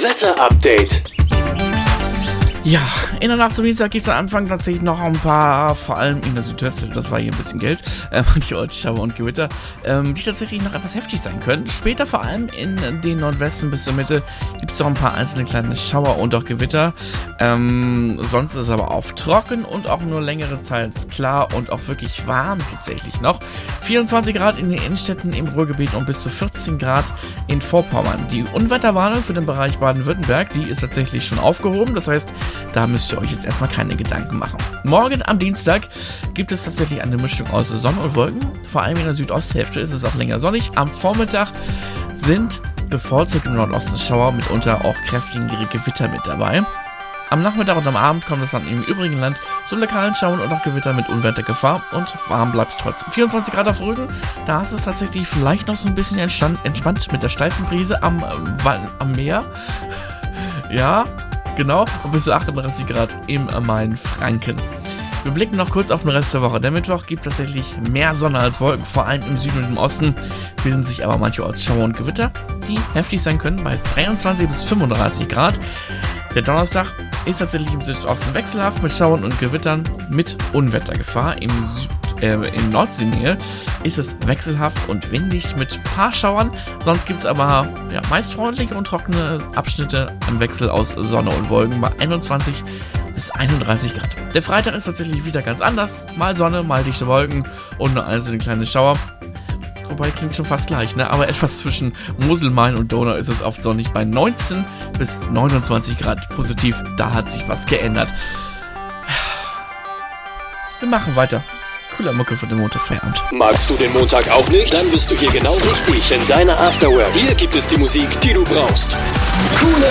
Wetter-Update. Ja, in der Nacht zum Dienstag gibt es am Anfang tatsächlich noch ein paar, vor allem in der Südweste, das war hier ein bisschen Geld, manche Ortsschauer und Gewitter, die tatsächlich noch etwas heftig sein können. Später vor allem in den Nordwesten bis zur Mitte gibt es noch ein paar einzelne kleine Schauer und auch Gewitter. Sonst ist es aber auch trocken und auch nur längere Zeit klar und auch wirklich warm tatsächlich noch. 24 Grad in den Innenstädten im Ruhrgebiet und bis zu 14 Grad in Vorpommern. Die Unwetterwarnung für den Bereich Baden-Württemberg, die ist tatsächlich schon aufgehoben, das heißt, da müsst ihr euch jetzt erstmal keine Gedanken machen. Morgen am Dienstag gibt es tatsächlich eine Mischung aus Sonne und Wolken. Vor allem in der Südosthälfte ist es auch länger sonnig. Am Vormittag sind bevorzugt im Nordosten Schauer, mitunter auch kräftigere Gewitter mit dabei. Am Nachmittag und am Abend kommt es dann im übrigen Land zu lokalen Schauern und auch Gewitter mit Unwettergefahr und warm bleibt es trotzdem. 24 Grad auf Rügen, da ist es tatsächlich vielleicht noch so ein bisschen entspannt mit der steifen Brise am Meer. Ja, genau, und bis zu 38 Grad im Main-Franken. Wir blicken noch kurz auf den Rest der Woche. Der Mittwoch gibt tatsächlich mehr Sonne als Wolken, vor allem im Süden und im Osten bilden sich aber mancherorts Schauer und Gewitter, die heftig sein können bei 23 bis 35 Grad. Der Donnerstag ist tatsächlich im Südosten wechselhaft mit Schauern und Gewittern mit Unwettergefahr. In Nordseenähe ist es wechselhaft und windig mit paar Schauern. Sonst gibt es aber meist freundliche und trockene Abschnitte am Wechsel aus Sonne und Wolken bei 21 bis 31 Grad. Der Freitag ist tatsächlich wieder ganz anders. Mal Sonne, mal dichte Wolken und nur einzelne kleine Schauer. Wobei, klingt schon fast gleich, ne? Aber etwas zwischen Mosel, Main und Donau ist es oft sonnig bei 19 bis 29 Grad. Positiv, da hat sich was geändert. Wir machen weiter. Cooler Mucke für den Montagfeierabend. Magst du den Montag auch nicht? Dann bist du hier genau richtig in deiner Afterwork. Hier gibt es die Musik, die du brauchst. Coole